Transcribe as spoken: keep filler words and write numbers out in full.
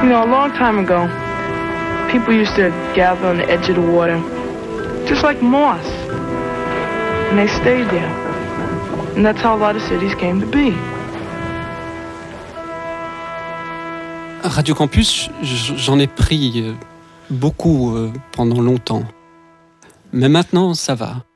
You know, a long time ago, people used to gather on the edge of the water, just like moss. And they stayed there. And that's how a lot of cities came to be. Radio Campus, j'en ai pris beaucoup pendant longtemps. Mais maintenant, ça va.